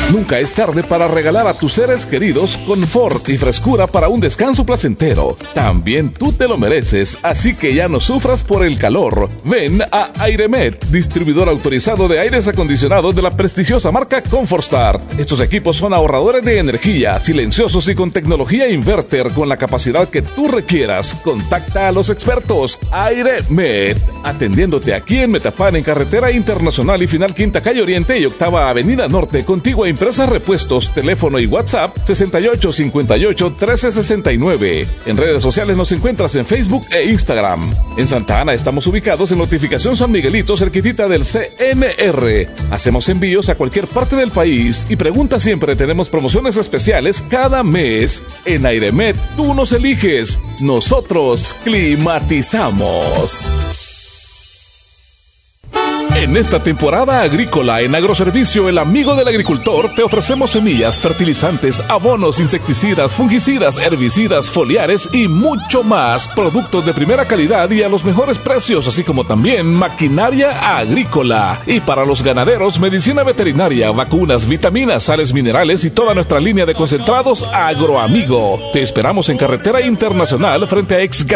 Nunca es tarde para regalar a tus seres queridos confort y frescura para un descanso placentero. También tú te lo mereces, así que ya no sufras por el calor. Ven a Airemet, distribuidor autorizado de aires acondicionados de la prestigiosa marca ComfortStart. Estos equipos son ahorradores de energía, silenciosos y con tecnología inverter con la capacidad que tú requieras. Contacta a los expertos. Airemet, atendiéndote aquí en Metapán, en Carretera Internacional y Final Quinta Calle Oriente y Octava Avenida Norte, contigo a Empresas Repuestos, teléfono y WhatsApp 6858-1369. En redes sociales nos encuentras en Facebook e Instagram. En Santa Ana estamos ubicados en Notificación San Miguelito, cerquitita del CNR. Hacemos envíos a cualquier parte del país y pregunta siempre, tenemos promociones especiales cada mes. En Airemet tú nos eliges, nosotros climatizamos. En esta temporada agrícola en Agroservicio El Amigo del Agricultor te ofrecemos semillas, fertilizantes, abonos, insecticidas, fungicidas, herbicidas, foliares y mucho más. Productos de primera calidad y a los mejores precios, así como también maquinaria agrícola. Y para los ganaderos, medicina veterinaria, vacunas, vitaminas, sales minerales y toda nuestra línea de concentrados Agroamigo. Te esperamos en Carretera Internacional frente a Ex